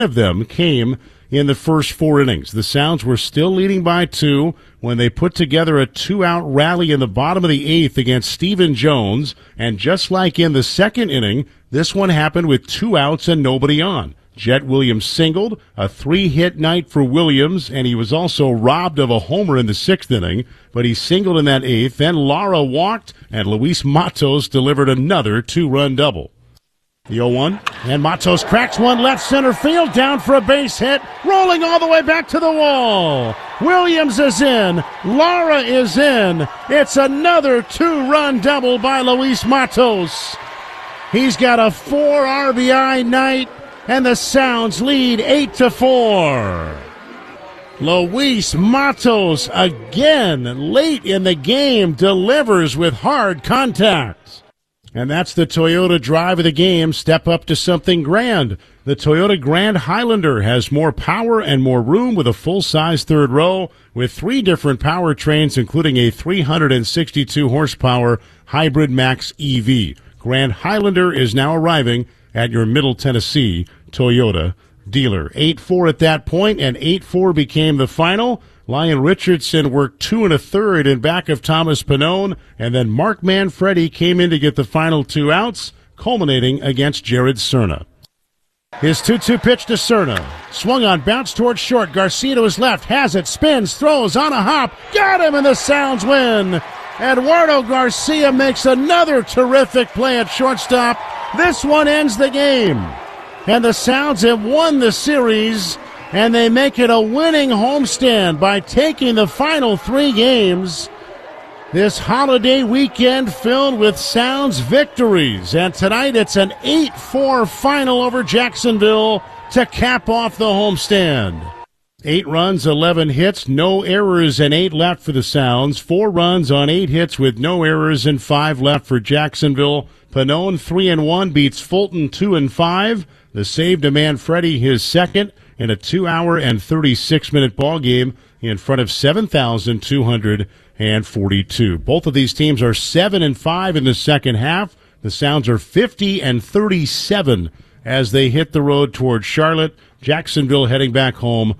of them came in the first 4 innings. The Sounds were still leading by 2 when they put together a 2-out rally in the bottom of the 8th against Stephen Jones. And just like in the second inning, this one happened with 2 outs and nobody on. Jet Williams singled, a 3-hit night for Williams, and he was also robbed of a homer in the 6th inning, but he singled in that 8th. Then Lara walked, and Luis Matos delivered another 2-run double. The 0-1, and Matos cracks one left center field, down for a base hit, rolling all the way back to the wall. Williams is in, Lara is in. It's another 2-run double by Luis Matos. He's got a 4 RBI night, and the Sounds lead 8-4. Luis Matos again late in the game delivers with hard contact. And that's the Toyota drive of the game. Step up to something grand. The Toyota Grand Highlander has more power and more room with a full-size third row with 3 different powertrains, including a 362 horsepower Hybrid Max EV. Grand Highlander is now arriving at your Middle Tennessee Toyota dealer. 8-4 at that point, and 8-4 became the final. Lyon Richardson worked 2 1/3 in back of Thomas Pannone, and then Mark Manfredi came in to get the final 2 outs, culminating against Jared Cerna. His 2-2 pitch to Cerna. Swung on, bounced towards short. Garcia to his left, has it, spins, throws, on a hop. Got him, and the Sounds win. Eduardo Garcia makes another terrific play at shortstop. This one ends the game. And the Sounds have won the series, and they make it a winning homestand by taking the final 3 games. This holiday weekend filled with Sounds victories. And tonight it's an 8-4 final over Jacksonville to cap off the homestand. 8 runs, 11 hits, no errors, and 8 left for the Sounds. 4 runs on 8 hits with no errors and 5 left for Jacksonville. Pannone 3-1 beats Fulton 2-5. The save to Manfredi, his second, in a 2-hour and 36-minute ball game in front of 7,242. Both of these teams are 7-5 in the second half. The Sounds are 50-37 as they hit the road toward Charlotte. Jacksonville heading back home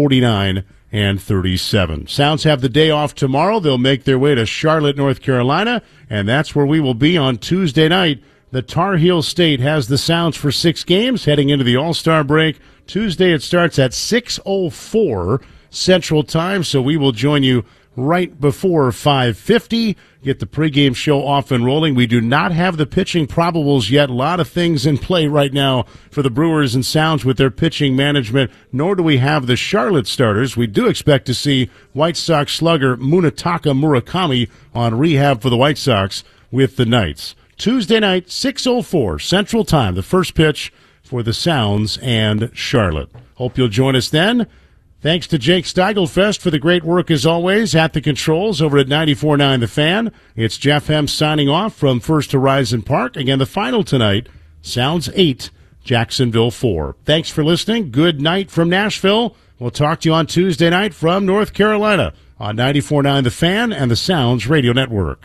49-37. Sounds have the day off tomorrow. They'll make their way to Charlotte, North Carolina, and that's where we will be on Tuesday night. The Tar Heel State has the Sounds for 6 games heading into the All-Star break. Tuesday it starts at 6:04 Central Time, so we will join you right before 5:50. Get the pregame show off and rolling. We do not have the pitching probables yet. A lot of things in play right now for the Brewers and Sounds with their pitching management, nor do we have the Charlotte starters. We do expect to see White Sox slugger Munetaka Murakami on rehab for the White Sox with the Knights. Tuesday night, 6:04 Central Time, the first pitch for the Sounds and Charlotte. Hope you'll join us then. Thanks to Jake Steigelfest for the great work as always at the controls over at 94.9 The Fan. It's Jeff Hem signing off from First Horizon Park. Again, the final tonight, Sounds 8, Jacksonville 4. Thanks for listening. Good night from Nashville. We'll talk to you on Tuesday night from North Carolina on 94.9 The Fan and the Sounds Radio Network.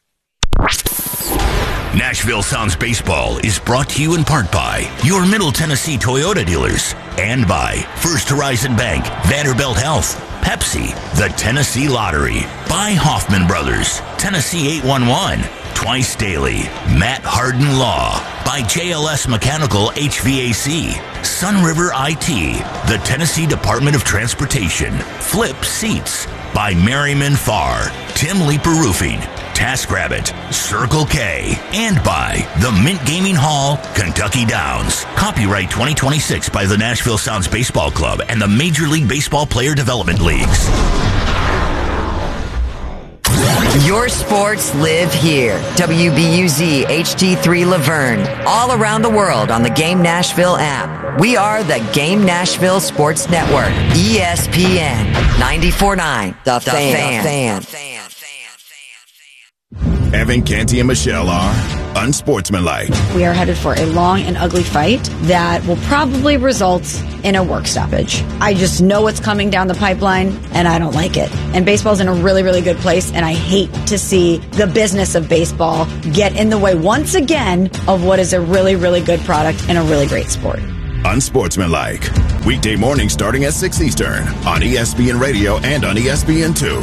Nashville Sounds Baseball is brought to you in part by your Middle Tennessee Toyota dealers and by First Horizon Bank, Vanderbilt Health, Pepsi, the Tennessee Lottery, by Hoffman Brothers, Tennessee 811, Twice Daily, Matt Harden Law, by JLS Mechanical HVAC, Sunriver IT, the Tennessee Department of Transportation, Flip Seats, by Merriman Farr, Tim Leeper Roofing, TaskRabbit, Circle K, and by the Mint Gaming Hall, Kentucky Downs. Copyright 2026 by the Nashville Sounds Baseball Club and the Major League Baseball Player Development Leagues. Your sports live here. WBUZ HD3 Laverne. All around the world on the Game Nashville app. We are the Game Nashville Sports Network. ESPN 94.9 The Fan. Evan, Canty, and Michelle are unsportsmanlike. We are headed for a long and ugly fight that will probably result in a work stoppage. I just know what's coming down the pipeline, and I don't like it. And baseball's in a really, really good place, and I hate to see the business of baseball get in the way once again of what is a really, really good product and a really great sport. Unsportsmanlike. Weekday mornings starting at 6 Eastern on ESPN Radio and on ESPN2.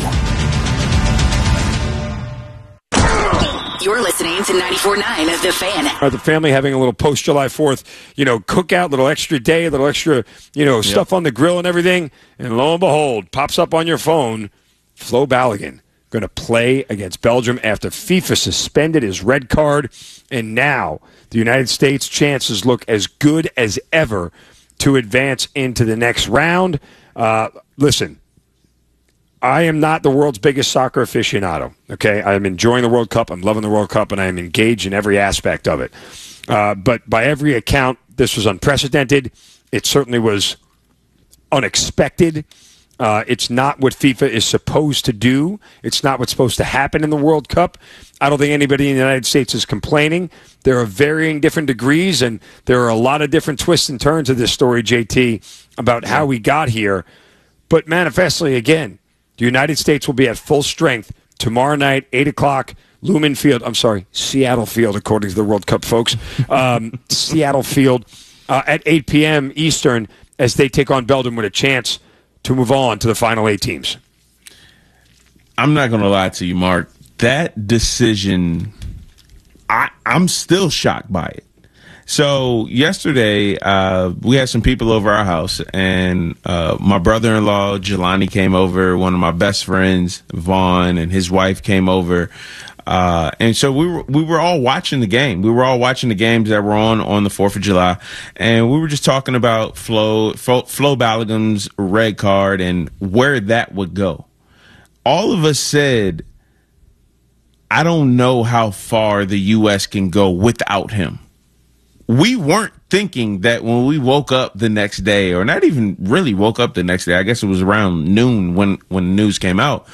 You're listening to 94.9 The Fan. The family having a little post-July 4th, cookout, little extra day, little extra, stuff on the grill and everything. And lo and behold, pops up on your phone, Flo Balogun going to play against Belgium after FIFA suspended his red card. And now the United States' chances look as good as ever to advance into the next round. Listen, I am not the world's biggest soccer aficionado, okay? I am enjoying the World Cup. I'm loving the World Cup, and I am engaged in every aspect of it. But by every account, this was unprecedented. It certainly was unexpected. It's not what FIFA is supposed to do. It's not what's supposed to happen in the World Cup. I don't think anybody in the United States is complaining. There are varying different degrees, and there are a lot of different twists and turns of this story, JT, about how we got here. But manifestly, again, the United States will be at full strength tomorrow night, 8 o'clock, Seattle Field, according to the World Cup folks. Seattle Field at 8 p.m. Eastern as they take on Belgium with a chance to move on to the final 8 teams. I'm not going to lie to you, Mark. That decision, I'm still shocked by it. So yesterday, we had some people over our house, and my brother-in-law, Jelani, came over. One of my best friends, Vaughn, and his wife came over. And so we were all watching the game. We were all watching the games that were on the 4th of July. And we were just talking about Flo Balogun's red card and where that would go. All of us said, I don't know how far the U.S. can go without him. We weren't thinking that when we woke up the next day, or not even really woke up the next day, I guess it was around noon when the news came out,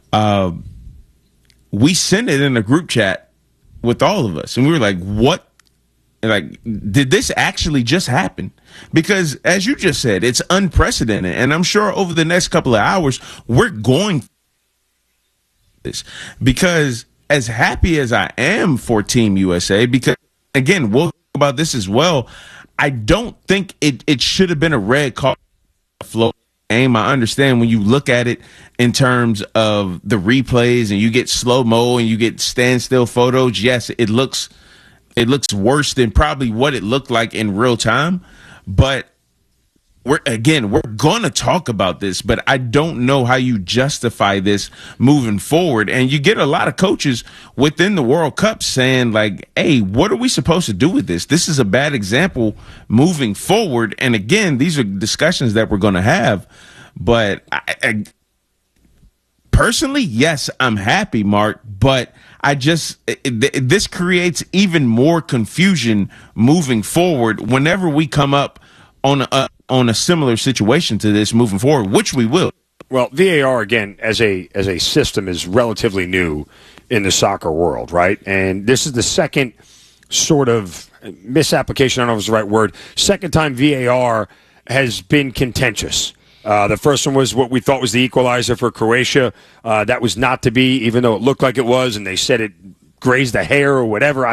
we sent it in a group chat with all of us. And we were like, what? Like, did this actually just happen? Because as you just said, it's unprecedented. And I'm sure over the next couple of hours, we're going this, because as happy as I am for Team USA, because again, we'll talk about this as well, I don't think it should have been a red card flow game. I understand when you look at it in terms of the replays and you get slow-mo and you get standstill photos, yes, it looks worse than probably what it looked like in real time. But we're going to talk about this, but I don't know how you justify this moving forward. And you get a lot of coaches within the World Cup saying, like, hey, what are we supposed to do with this? This is a bad example moving forward. And again, these are discussions that we're going to have. But I personally, yes, I'm happy, Mark, but this creates even more confusion moving forward whenever we come up on a similar situation to this moving forward, which we will. Well, VAR, again, as a system is relatively new in the soccer world, right? And this is the second sort of misapplication, I don't know if it's the right word, second time VAR has been contentious. The first one was what we thought was the equalizer for Croatia. That was not to be, even though it looked like it was, and they said it grazed the hair or whatever.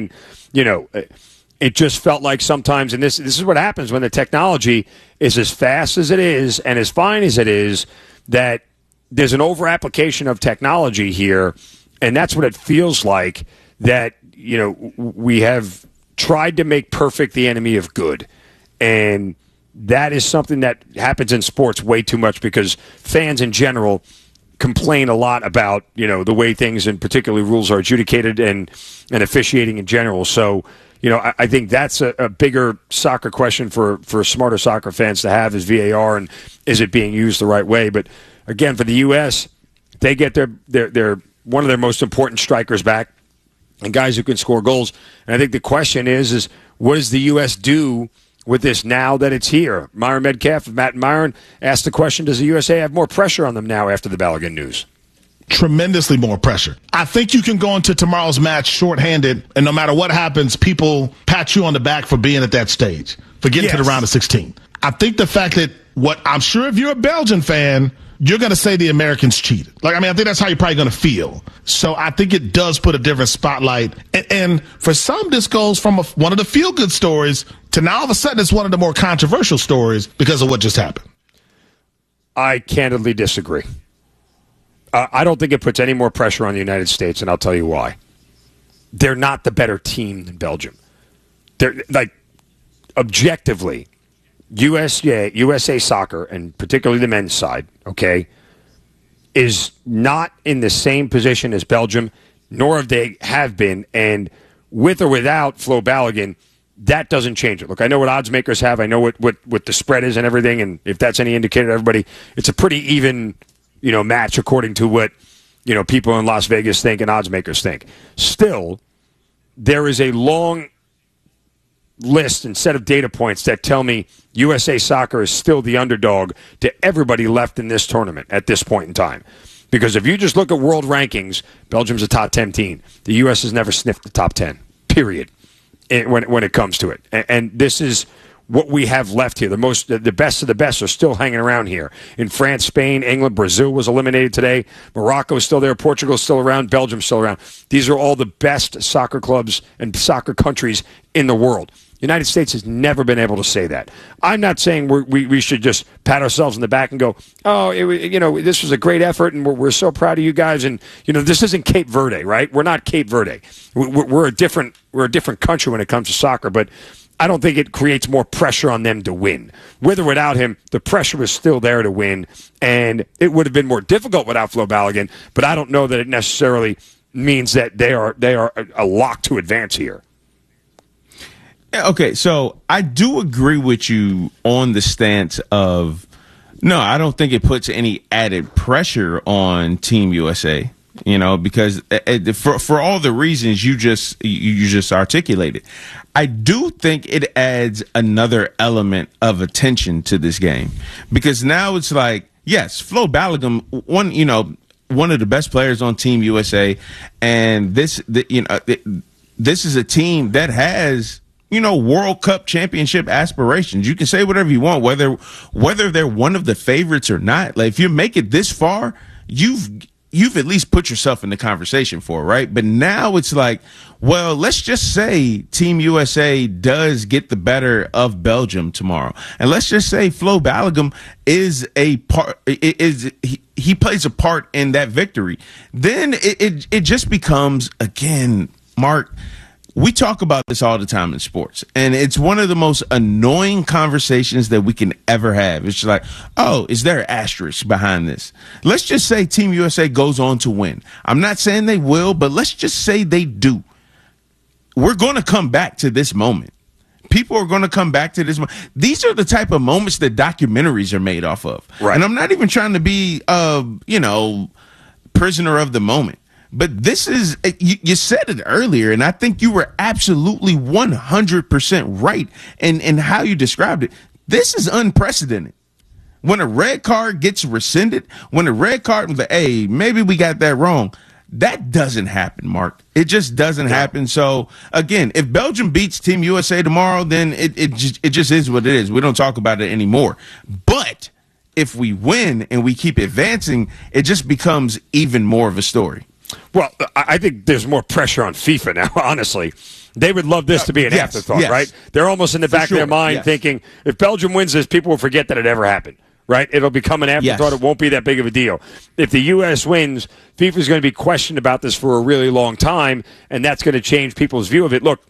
It just felt like sometimes, and this is what happens when the technology is as fast as it is and as fine as it is, that there's an over-application of technology here, and that's what it feels like, that, we have tried to make perfect the enemy of good. And that is something that happens in sports way too much, because fans in general complain a lot about, the way things, and particularly rules, are adjudicated and officiating in general. So, I think that's a bigger soccer question for smarter soccer fans to have, is VAR, and is it being used the right way? But again, for the U.S., they get their one of their most important strikers back, and guys who can score goals. And I think the question is what does the U.S. do with this now that it's here? Myron Metcalf of Matt and Myron asked the question, does the USA have more pressure on them now after the Balogun news? Tremendously more pressure. I think you can go into tomorrow's match shorthanded, and no matter what happens, people pat you on the back for being at that stage, for getting to the round of 16. I think the fact that I'm sure if you're a Belgian fan, you're going to say the Americans cheated. I think that's how you're probably going to feel. So I think it does put a different spotlight. And for some, this goes from one of the feel-good stories to now all of a sudden it's one of the more controversial stories because of what just happened. I candidly disagree. I don't think it puts any more pressure on the United States, and I'll tell you why. They're not the better team than Belgium. They're objectively, USA Soccer, and particularly the men's side, okay, is not in the same position as Belgium, nor have been. And with or without Flo Balogun, that doesn't change it. Look, I know what odds makers have. I know what the spread is and everything. And if that's any indicator to everybody, it's a pretty even, match according to what, people in Las Vegas think and odds makers think. Still, there is a long list and set of data points that tell me USA Soccer is still the underdog to everybody left in this tournament at this point in time. Because if you just look at world rankings, Belgium's a top 10 team. The U.S. has never sniffed the top 10, period, when it comes to it. And this is what we have left here. The best of the best are still hanging around here. In France, Spain, England, Brazil was eliminated today. Morocco is still there. Portugal is still around. Belgium's still around. These are all the best soccer clubs and soccer countries in the world. The United States has never been able to say that. I'm not saying we should just pat ourselves on the back and go, oh, this was a great effort, and we're so proud of you guys. And this isn't Cape Verde, right? We're not Cape Verde. We're a different country when it comes to soccer, but I don't think it creates more pressure on them to win. With or without him, the pressure was still there to win, and it would have been more difficult without Flo Balogun, but I don't know that it necessarily means that they are a lock to advance here. Okay, so I do agree with you on the stance of, no, I don't think it puts any added pressure on Team USA, because for all the reasons you just articulated. I do think it adds another element of attention to this game, because now it's like, yes, Flo Balogun, one of the best players on Team USA, and this is a team that has World Cup championship aspirations. You can say whatever you want, whether they're one of the favorites or not. Like, if you make it this far, you've at least put yourself in the conversation for it, right? But now it's like, well, let's just say Team USA does get the better of Belgium tomorrow. And let's just say Flo Balogun is a part, he plays a part in that victory. Then it just becomes, again, Mark, we talk about this all the time in sports, and it's one of the most annoying conversations that we can ever have. It's like, oh, is there an asterisk behind this? Let's just say Team USA goes on to win. I'm not saying they will, but let's just say they do. We're going to come back to this moment. People are going to come back to this. These are the type of moments that documentaries are made off of. Right. And I'm not even trying to be, prisoner of the moment. But this is, you said it earlier, and I think you were absolutely 100% right in how you described it. This is unprecedented. When a red card gets rescinded, when a red card, hey, maybe we got that wrong. That doesn't happen, Mark. It just doesn't happen. So, again, if Belgium beats Team USA tomorrow, then it just is what it is. We don't talk about it anymore. But if we win and we keep advancing, it just becomes even more of a story. Well, I think there's more pressure on FIFA now, honestly. They would love this to be an afterthought, right? They're almost in the back of their mind thinking, if Belgium wins this, people will forget that it ever happened, right? It'll become an afterthought. It won't be that big of a deal. If the U.S. wins, FIFA's going to be questioned about this for a really long time, and that's going to change people's view of it. Look,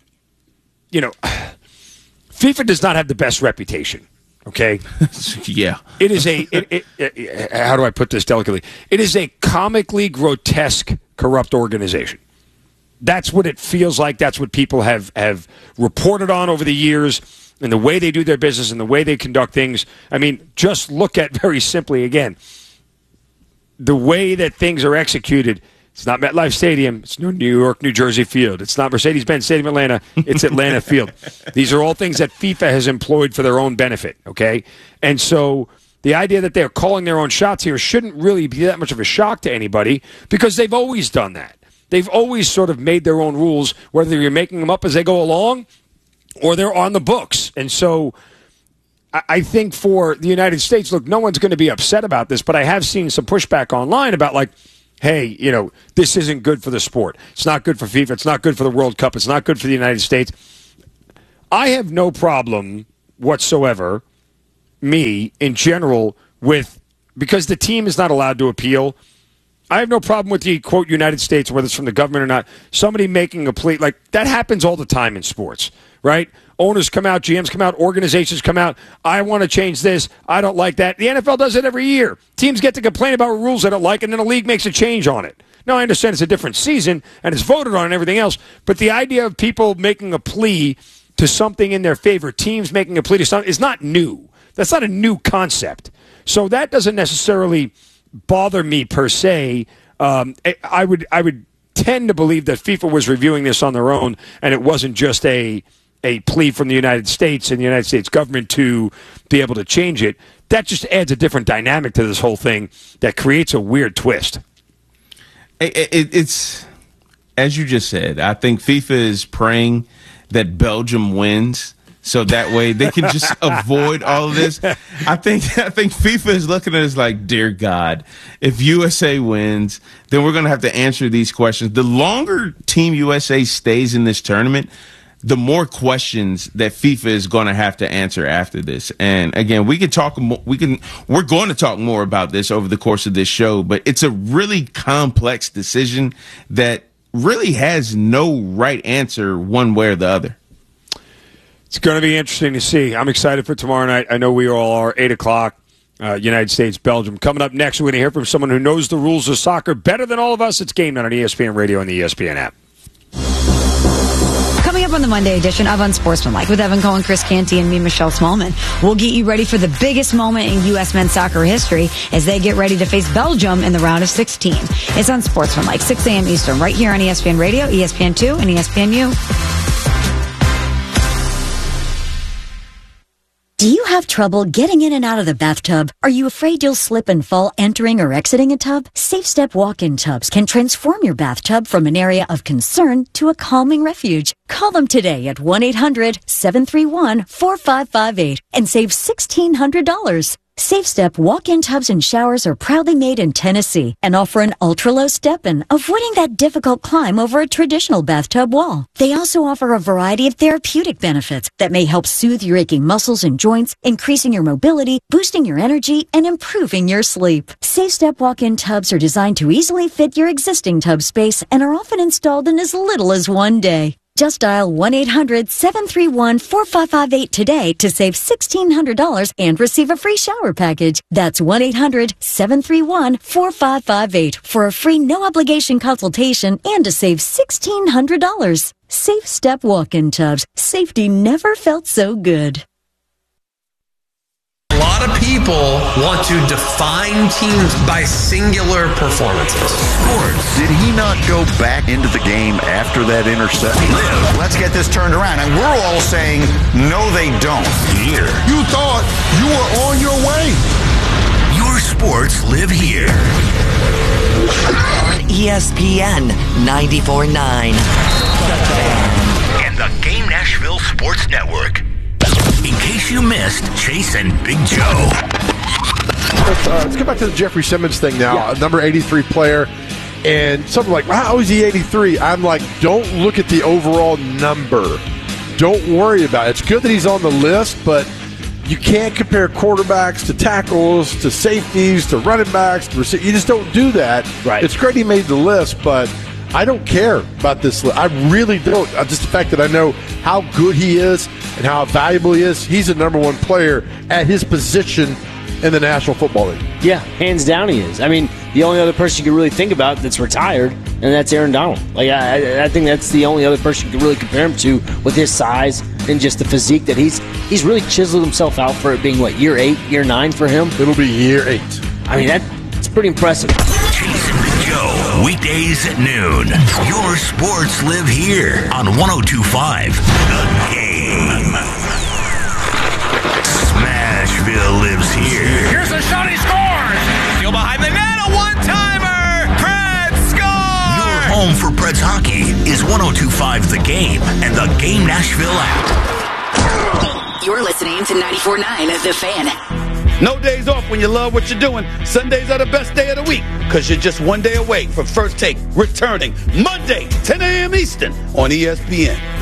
FIFA does not have the best reputation. Okay. Yeah. It is how do I put this delicately? It is a comically grotesque, corrupt organization. That's what it feels like. That's what people have reported on over the years, and the way they do their business and the way they conduct things. I mean, just look at very simply again the way that things are executed. It's not MetLife Stadium. It's New York, New Jersey Field. It's not Mercedes-Benz Stadium, Atlanta. It's Atlanta Field. These are all things that FIFA has employed for their own benefit, okay? And so the idea that they're calling their own shots here shouldn't really be that much of a shock to anybody, because they've always done that. They've always sort of made their own rules, whether you're making them up as they go along or they're on the books. And so I think for the United States, look, no one's going to be upset about this, but I have seen some pushback online about like, hey, this isn't good for the sport. It's not good for FIFA. It's not good for the World Cup. It's not good for the United States. I have no problem whatsoever, me, in general, because the team is not allowed to appeal. I have no problem with the, quote, United States, whether it's from the government or not, somebody making a plea. Like, that happens all the time in sports, right? Owners come out, GMs come out, organizations come out. I want to change this. I don't like that. The NFL does it every year. Teams get to complain about rules they don't like, and then a league makes a change on it. Now, I understand it's a different season, and it's voted on and everything else, but the idea of people making a plea to something in their favor, teams making a plea to something, is not new. That's not a new concept. So that doesn't necessarily bother me per se. I would tend to believe that FIFA was reviewing this on their own, and it wasn't just a plea from the United States and the United States government to be able to change it. That just adds a different dynamic to this whole thing that creates a weird twist. It's, as you just said, I think FIFA is praying that Belgium wins, so that way they can just avoid all of this. I think FIFA is looking at us like, dear God, if USA wins, then we're going to have to answer these questions. The longer Team USA stays in this tournament, the more questions that FIFA is going to have to answer after this. And again, we're going to talk more about this over the course of this show, but it's a really complex decision that really has no right answer one way or the other. It's going to be interesting to see. I'm excited for tomorrow night. I know we all are. 8 o'clock, United States, Belgium. Coming up next, we're going to hear from someone who knows the rules of soccer better than all of us. It's Game Night on ESPN Radio and the ESPN app. Coming up on the Monday edition of Unsportsmanlike with Evan Cohen, Chris Canty, and me, Michelle Smallman. We'll get you ready for the biggest moment in U.S. men's soccer history as they get ready to face Belgium in the round of 16. It's Unsportsmanlike, 6 a.m. Eastern, right here on ESPN Radio, ESPN2, and ESPNU. Do you have trouble getting in and out of the bathtub? Are you afraid you'll slip and fall entering or exiting a tub? SafeStep walk-in tubs can transform your bathtub from an area of concern to a calming refuge. Call them today at 1-800-731-4558 and save $1,600. SafeStep walk-in tubs and showers are proudly made in Tennessee and offer an ultra-low step-in, avoiding that difficult climb over a traditional bathtub wall. They also offer a variety of therapeutic benefits that may help soothe your aching muscles and joints, increasing your mobility, boosting your energy, and improving your sleep. SafeStep walk-in tubs are designed to easily fit your existing tub space and are often installed in as little as one day. Just dial 1-800-731-4558 today to save $1,600 and receive a free shower package. That's 1-800-731-4558 for a free no-obligation consultation and to save $1,600. SafeStep walk-in tubs. Safety never felt so good. A lot of people want to define teams by singular performances. Sports. Did he not go back into the game after that interception? Let's get this turned around. And we're all saying, no, they don't. Here. You thought you were on your way. Your sports live here. On ESPN 94.9. And the Game Nashville Sports Network. In case you missed Chase and Big Joe. Let's go back to the Jeffrey Simmons thing now. A number 83 player. And something like, how is he 83? I'm like, don't look at the overall number. Don't worry about it. It's good that he's on the list, but you can't compare quarterbacks to tackles, to safeties, to running backs, to receivers. You just don't do that. Right. It's great he made the list, but I don't care about this list. I really don't. Just the fact that I know how good he is and how valuable he is. He's a number one player at his position in the National Football League. Yeah, hands down he is. I mean, the only other person you can really think about that's retired, and that's Aaron Donald. Like I think that's the only other person you can really compare him to with his size and just the physique that he's really chiseled himself out for it being, what, year 8, year 9 for him? It'll be year 8. I mean, that's pretty impressive. Chase and Big Joe, weekdays at noon. Your sports live here on 102.5 The Game. Smashville lives here. Here's a shot, he scores! Field behind the net, a one-timer! Preds score! Your home for Preds hockey is 102.5 The Game and the Game Nashville app. You're listening to 94.9 The Fan. No days off when you love what you're doing. Sundays are the best day of the week because you're just one day away from First Take returning Monday, 10 a.m. Eastern on ESPN.